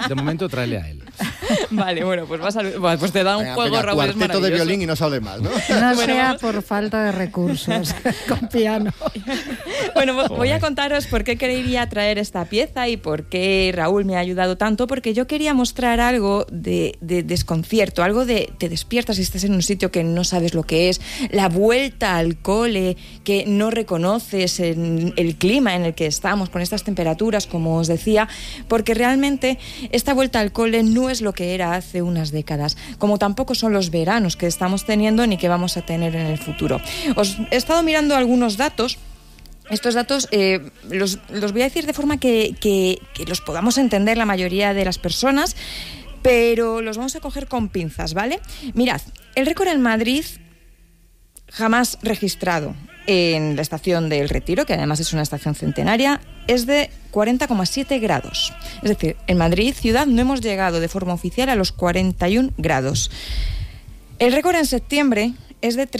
de momento tráele a él. Vale, bueno, pues pues te da un juego, Raúl, es cuarteto de violín y no se hable más, ¿no? No sea por falta de recursos con piano. Bueno, voy a contaros por qué quería traer esta pieza y por qué Raúl me ha ayudado tanto, porque yo quería mostrar algo de desconcierto, algo de te despiertas y estás en un sitio que no sabes lo que es, la vuelta al cole, que no reconoces en el clima en el que estamos, con estas temperaturas, como os decía, porque realmente esta vuelta al cole no es lo que era hace unas décadas, como tampoco son los veranos que estamos teniendo ni que vamos a tener en el futuro. Os he estado mirando algunos datos. Estos datos los voy a decir de forma que los podamos entender la mayoría de las personas, pero los vamos a coger con pinzas, ¿vale? Mirad, el récord en Madrid jamás registrado en la estación del Retiro, que además es una estación centenaria, es de 40,7 grados. Es decir, en Madrid, ciudad, no hemos llegado de forma oficial a los 41 grados. El récord en septiembre es de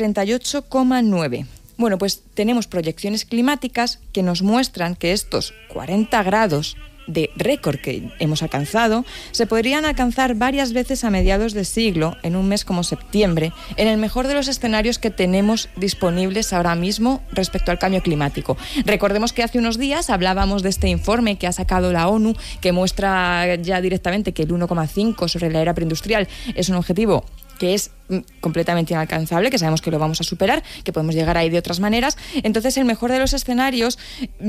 38,9. Bueno, pues tenemos proyecciones climáticas que nos muestran que estos 40 grados de récord que hemos alcanzado se podrían alcanzar varias veces a mediados de siglo, en un mes como septiembre, en el mejor de los escenarios que tenemos disponibles ahora mismo respecto al cambio climático. Recordemos que hace unos días hablábamos de este informe que ha sacado la ONU, que muestra ya directamente que el 1,5 sobre la era preindustrial es un objetivo que es completamente inalcanzable, que sabemos que lo vamos a superar, que podemos llegar ahí de otras maneras. Entonces, el mejor de los escenarios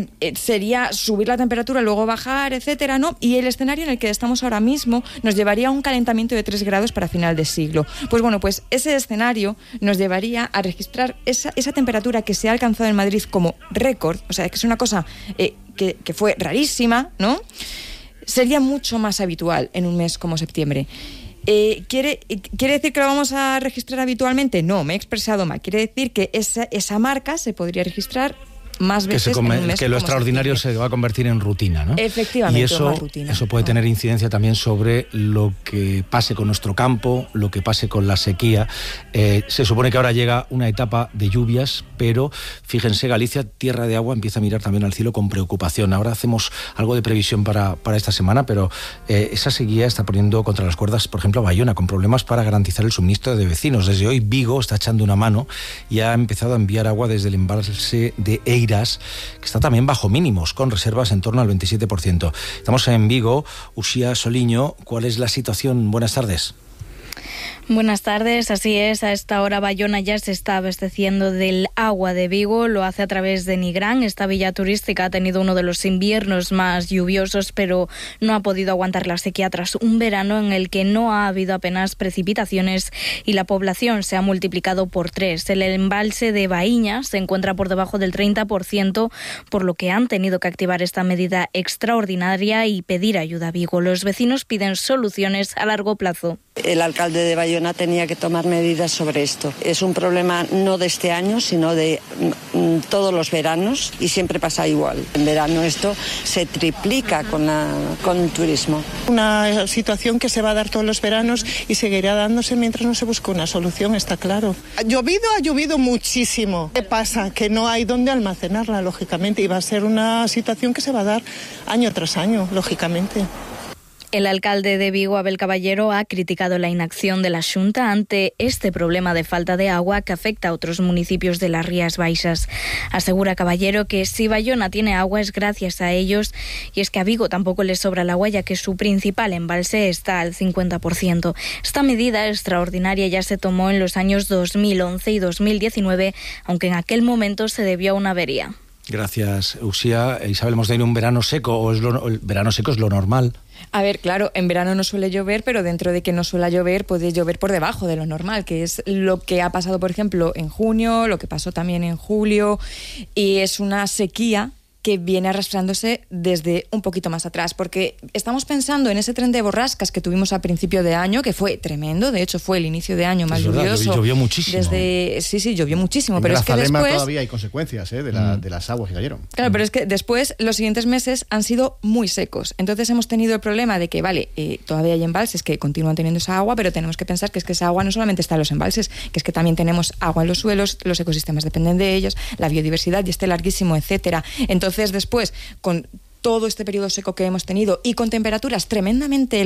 sería subir la temperatura, luego bajar, etcétera, ¿no? Y el escenario en el que estamos ahora mismo nos llevaría a un calentamiento de 3 grados para final de siglo. Pues bueno, pues ese escenario nos llevaría a registrar esa temperatura que se ha alcanzado en Madrid como récord, o sea, que es una cosa que fue rarísima, ¿no? Sería mucho más habitual en un mes como septiembre. ¿Quiere decir que lo vamos a registrar habitualmente? No, me he expresado mal. Quiere decir que esa marca se podría registrar más veces en un mes, que lo extraordinario se va a convertir en rutina, ¿no? Efectivamente, y eso, más rutina. Eso puede tener incidencia también sobre lo que pase con nuestro campo, lo que pase con la sequía. Se supone que ahora llega una etapa de lluvias, pero fíjense, Galicia, tierra de agua, empieza a mirar también al cielo con preocupación. Ahora hacemos algo de previsión para esta semana, pero esa sequía está poniendo contra las cuerdas, por ejemplo, a Bayona, con problemas para garantizar el suministro de vecinos. Desde hoy Vigo está echando una mano y ha empezado a enviar agua desde el embalse de Eira, que está también bajo mínimos, con reservas en torno al 27%. Estamos en Vigo. Uxía Soliño, ¿cuál es la situación? Buenas tardes. Buenas tardes, así es, a esta hora Bayona ya se está abasteciendo del agua de Vigo, lo hace a través de Nigrán. Esta villa turística ha tenido uno de los inviernos más lluviosos, pero no ha podido aguantar la sequía tras un verano en el que no ha habido apenas precipitaciones y la población se ha multiplicado por 3. El embalse de Baíña se encuentra por debajo del 30%, por lo que han tenido que activar esta medida extraordinaria y pedir ayuda a Vigo. Los vecinos piden soluciones a largo plazo. El alcalde de Bayona tenía que tomar medidas sobre esto. Es un problema no de este año, sino de todos los veranos y siempre pasa igual. En verano esto se triplica con el turismo. Una situación que se va a dar todos los veranos y seguirá dándose mientras no se busque una solución, está claro. Ha llovido muchísimo. ¿Qué pasa? Que no hay dónde almacenarla, lógicamente, y va a ser una situación que se va a dar año tras año, lógicamente. El alcalde de Vigo, Abel Caballero, ha criticado la inacción de la Xunta ante este problema de falta de agua que afecta a otros municipios de las Rías Baixas. Asegura Caballero que si Bayona tiene agua es gracias a ellos, y es que a Vigo tampoco le sobra el agua, ya que su principal embalse está al 50%. Esta medida extraordinaria ya se tomó en los años 2011 y 2019, aunque en aquel momento se debió a una avería. Gracias, Uxía. Isabel Mosdeiro, ¿un verano seco o el verano seco es lo normal? A ver, claro, en verano no suele llover, pero dentro de que no suele llover, puede llover por debajo de lo normal, que es lo que ha pasado, por ejemplo, en junio, lo que pasó también en julio, y es una sequía que viene arrastrándose desde un poquito más atrás, porque estamos pensando en ese tren de borrascas que tuvimos a principio de año, que fue tremendo, de hecho fue el inicio de año más lluvioso. Llovió muchísimo. Sí, llovió muchísimo, pero es que Grazalema después todavía hay consecuencias de las aguas que cayeron. Claro, pero es que después los siguientes meses han sido muy secos, entonces hemos tenido el problema de que, todavía hay embalses que continúan teniendo esa agua, pero tenemos que pensar que es que esa agua no solamente está en los embalses, que es que también tenemos agua en los suelos, los ecosistemas dependen de ellos, la biodiversidad y este larguísimo, etcétera. Entonces después, con todo este periodo seco que hemos tenido y con temperaturas tremendamente